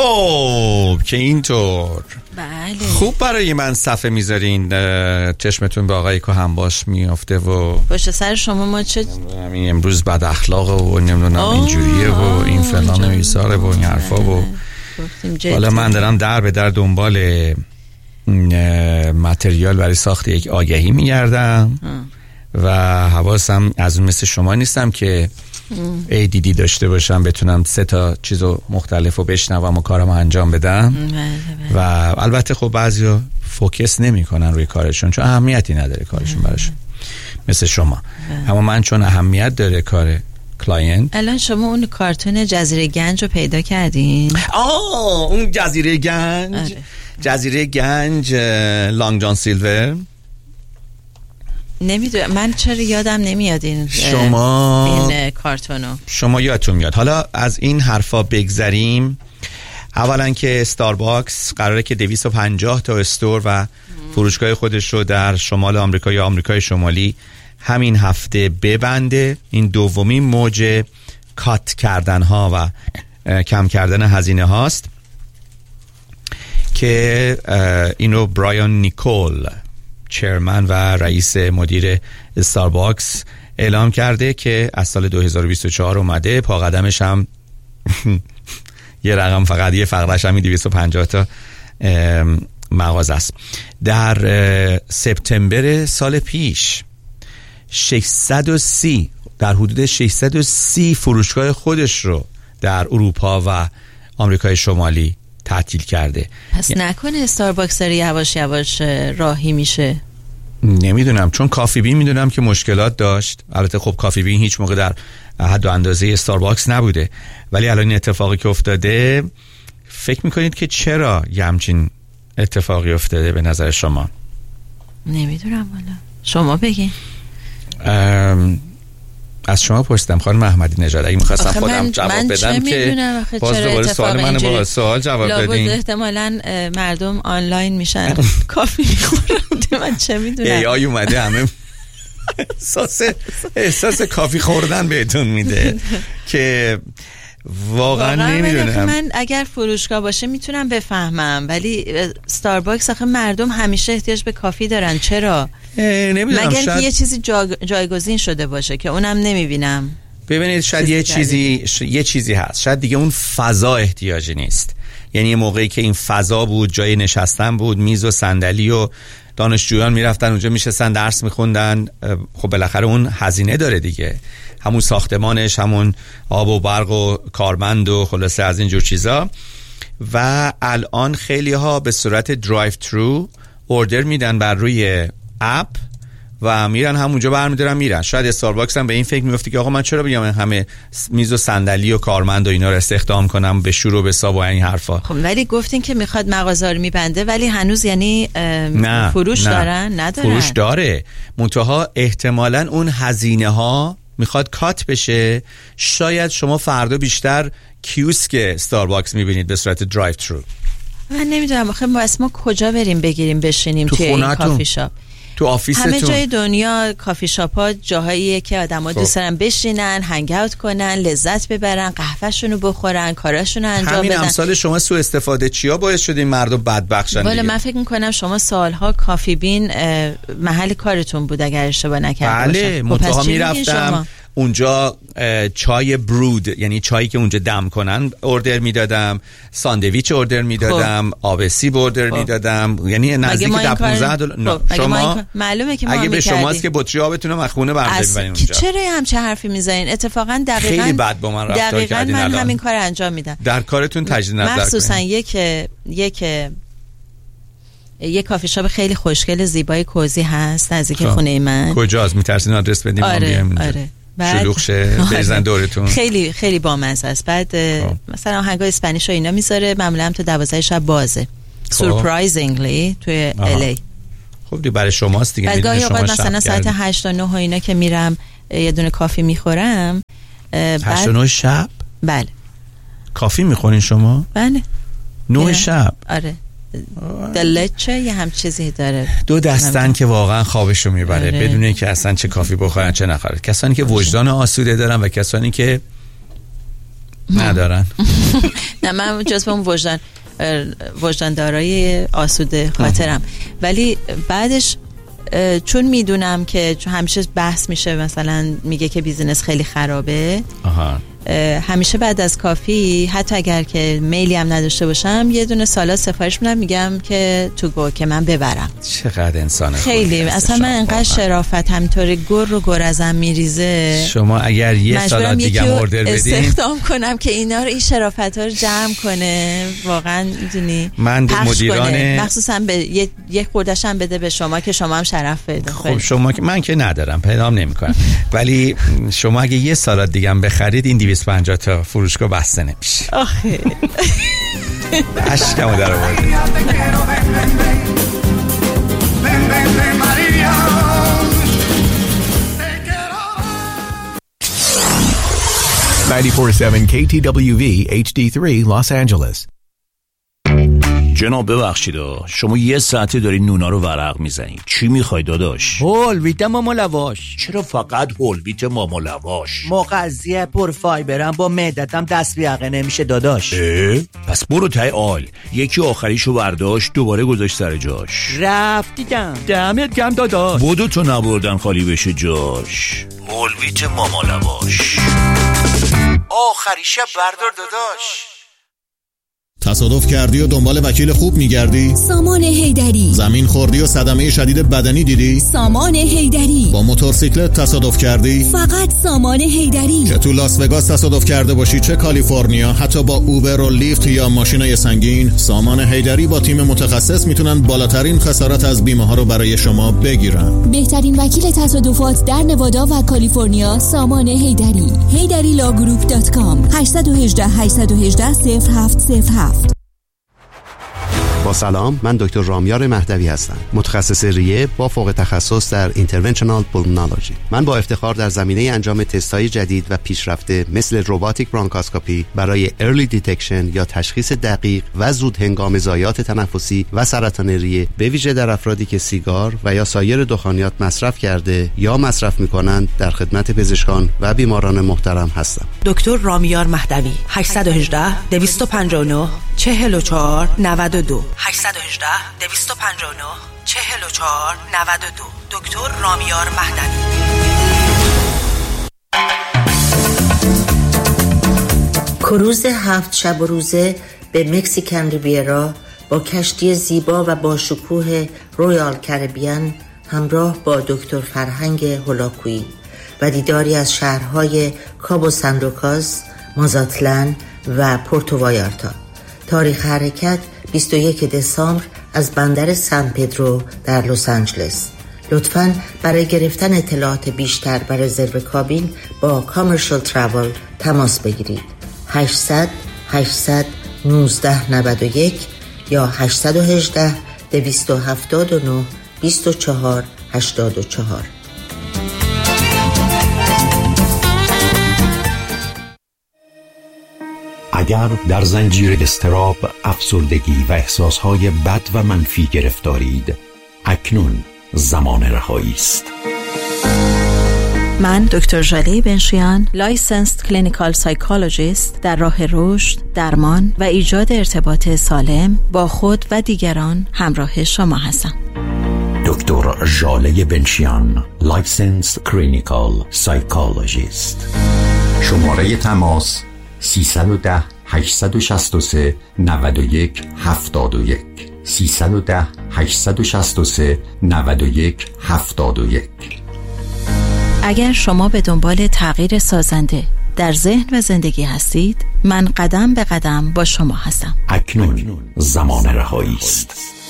خب که اینطور بله. خوب برای من صفحه میذارین، چشمتون به آقای که هم باش میافته و پشت سر شما ما چه همین امروز بد اخلاقه و نمیدونم اینجوریه و این فلان و ایساره و این حرفا و حالا من دارم در به در دنبال متریال برای ساخت یک آگهی میگردم و حواسم از اون مثل شما نیستم که ADD داشته باشم بتونم 3 تا چیزو مختلفو بشنوم و کارمو انجام بدم. و البته خب بعضیا فوکس نمیکنن روی کارشون چون اهمیتی نداره کارشون براشون مثل شما. اما من چون اهمیت داره کار کلاینت. الان شما اون کارتون جزیره گنج رو پیدا کردین؟ اون جزیره گنج. آره. جزیره گنج لانگ جان سیلور. نمیدونم من چرا یادم نمیاد این کارتونو. شما یادتون میاد. حالا از این حرفا بگذریم. اولا که استارباکس قراره که 250 تا استور و فروشگاه خودش رو در شمال آمریکا یا آمریکای شمالی همین هفته ببنده. این دومین موج کات کردن ها و کم کردن هزینه هاست که اینو برایان نیکول چیرمن و رئیس مدیر استارباکس اعلام کرده که از سال 2024 اومده. پا قدمش هم یه رقم فقط یه فقرش هم 250 تا مغازه است. در سپتامبر سال پیش 630 در حدود 630 فروشگاه خودش رو در اروپا و آمریکای شمالی تعطیل کرده. پس نکنه استارباکس داره یواش یواش راهی میشه؟ نمیدونم، چون کافی بین میدونم که مشکلات داشت. البته خب کافی بین هیچ موقع در حد و اندازه استارباکس نبوده، ولی الان این اتفاقی که افتاده فکر میکنید که چرا یه همچین اتفاقی افتاده به نظر شما؟ نمیدونم والا، شما بگین. از شما پرسیدم خانم احمدی نژاد، اگه می‌خواستم خودم جواب بدم که باز دوباره سوال منو با سوال جواب بدین. احتمالاً مردم آنلاین میشن کافی میخورن. من چه میدونم. ای اومده همه احساس کافی خوردن بهتون میده که واقعا نمیدونم. من اگر فروشگاه باشه میتونم بفهمم، ولی استارباکس آخه مردم همیشه احتیاج به کافی دارن. چرا؟ نمیدونم، مگر شاید یه چیزی جایگزین شده باشه که اونم نمیبینم. ببینید شاید یه چیزی هست، شاید دیگه اون فضا احتیاجی نیست. یعنی یه موقعی که این فضا بود، جای نشستن بود، میز و صندلی و دانشجویان میرفتن اونجا میشستن درس میخوندن، خب بالاخره اون هزینه داره دیگه، همون ساختمانش، همون آب و برق و کارمند و خلاصه از این جور چیزا. و الان خیلی ها به صورت درایو ترو اوردر میدن بر روی اپ و میرن همونجا برمیدارن میرن. شاید استارباکس هم به این فکر میفته که آقا من چرا بگم همه میز و صندلی و کارمند و اینا رو استخدام کنم به شور و به ساب و این حرفا. خب ولی گفتین که میخواد مغازه رو میبنده، ولی هنوز یعنی فروش دارن؟ ندارن. فروش داره، منتها احتمالاً اون هزینه ها میخواد کات بشه. شاید شما فردا بیشتر کیوسک استارباکس میبینید به صورت درایو ترو. من نمیدونم آخه ما کجا بریم بگیریم بشینیم توی این کافی شاپ؟ تو آفیستون؟ همه جای دنیا کافی شاپ ها جاهاییه که آدما دوست دارن بشینن، هنگ اوت کنن، لذت ببرن، قهوه‌شون رو بخورن، کاراشون رو انجام بدن. همین امثال شما سوء استفاده چیا باعث شده این مردم بدبخشن؟ والا من فکر میکنم شما سالها کافی بین محل کارتون بود اگر اشتباه نکردم. بله، منتها میرفتم اونجا چای برود، یعنی چایی که اونجا دم کنن اوردر میدادم، ساندویچ اوردر میدادم، آب سیب اوردر میدادم، یعنی نزدیک $15. شما معلومه که ما اگه به شماست که بطری آبتون رو خونه برمی‌دارید ببرین اونجا. چرا همچه حرفی میزنین؟ اتفاقا دقیقاً خیلی بد با من رفتار کردین. من همین کار انجام میدم. در کارتون تجدید نظر کنید. مخصوصا یک کافی شاپ خیلی خوشگل زیبای کوزی هست نزدیک خونه من. کجاست؟ میترسین آدرس بدیم؟ آره. شلوغ شه بریزن دورتون. خیلی خیلی بامزه است. بعد مثلا آهنگای اسپانیش و اینا میذاره، معمولا هم تا 12 شب بازه. سورپرایزینگلی توی LA. خب دیگه برای شماست دیگه. بعد گاهی اوقات مثلا ساعت 8 تا 9 و اینا که میرم یه دونه کافی میخورم. 8 تا 9 شب؟ بله. کافی میخورین شما؟ بله. 9 شب؟ آره. دلچه یه هم چیزی داره. 2 دستن که واقعا خوابشو میبره بدون اینکه اصلا چه کافی بخورن چه نخورن. کسانی که وجدان آسوده دارن و کسانی که ندارن. نه من جزو اون وجدان دارای آسوده خاطرم. ولی بعدش چون میدونم که همیشه بحث میشه، مثلا میگه که بیزینس خیلی خرابه. همیشه بعد از کافی حتی اگر که میلی هم نداشته باشم یه دونه سالاد سفارش میدم، میگم که تو گو که من ببرم. چقدر انسانه خیلی اصلا من انقدر شرافت همینطوری گر ازم میریزه. شما اگر یه سالاد دیگه اوردر بدین استخدام کنم که اینا رو، این شرافت ها رو جمع کنه. واقعا میدونی من مدیران مخصوصا به یک خوردش هم بده به شما که شما هم شرف بده. خب شما که من که ندارم پیدام نمیکنم، ولی شما اگه یه سالاد دیگه هم بخرید این 250 تا فروشگاه بسته نمیشه. آخه اشکمو در آوردی. 94.7 KTWV HD3 Los Angeles. جناب ببخشید شما یه ساعته داری نونا رو ورق میزنید. چی میخوای داداش؟ هولویت ماما لواش. چرا فقط هولویت ماما لواش؟ مغذیه پر فایبرم، با معدتم دست بیاقه نمیشه داداش. پس برو تای آل. یکی آخریشو برداشت دوباره گذاشت سر جاش. رفتیدم. دمت گرم داداش. بودو تو نبردن خالی بشه جاش. هولویت ماما لواش آخریشه بردار داداش. تصادف کردی و دنبال وکیل خوب میگردی؟ سامان حیدری. زمین خوردی و صدمه شدید بدنی دیدی؟ سامان حیدری. با موتورسیکلت تصادف کردی؟ فقط سامان حیدری. که تو لاس وگاس تصادف کرده باشی، چه کالیفرنیا، حتی با اوبر و لیفت یا ماشینای سنگین، سامان حیدری با تیم متخصص میتونن بالاترین خسارت از بیمه ها رو برای شما بگیرن. بهترین وکیل تصادفات در نوادا و کالیفرنیا سامان حیدری. HayDariLawGroup.com 818 818 0707. با سلام، من دکتر رامیار مهدوی هستم، متخصص ریه با فوق تخصص در اینترونشنال پولمونولوژی. من با افتخار در زمینه انجام تست‌های جدید و پیشرفته مثل روباتیک برونکاسکوپی برای ارلی دیتکشن یا تشخیص دقیق و زود هنگام ضایعات تنفسی و سرطان ریه، به ویژه در افرادی که سیگار و یا سایر دخانیات مصرف کرده یا مصرف می‌کنند، در خدمت پزشکان و بیماران محترم هستم. دکتر رامیار مهدوی 818 259 44 92 818 259 44 92. دکتر رامیار مهدوی. کروز 7 شب و روزه به مکزیکن ریویرا با کشتی زیبا و با شکوه رویال کریبیان همراه با دکتر فرهنگ هولاکویی و دیداری از شهرهای کابو سان لوکاس، مازاتلان و پورتو وایارتا. تاریخ حرکت 21 دسامبر از بندر سان پدرو در لس آنجلس. لطفاً برای گرفتن اطلاعات بیشتر و رزرو کابین با کامرشال تراول تماس بگیرید. 800 819 91 یا 818 279 24 84. اگر در زنجیر اضطراب، افسردگی و احساسهای بد و منفی گرفتارید، اکنون زمان رهایی است. من دکتر ژاله بنشیان، لایسنسد کلینیکال سایکولوژیست، در راه رشد، درمان و ایجاد ارتباط سالم با خود و دیگران همراه شما هستم. دکتر ژاله بنشیان، لایسنسد کلینیکال سایکولوژیست. شماره تماس 310 863 91 71 310 863 91 71. اگر شما به دنبال تغییر سازنده در ذهن و زندگی هستید، من قدم به قدم با شما هستم. اکنون زمان رهایی است.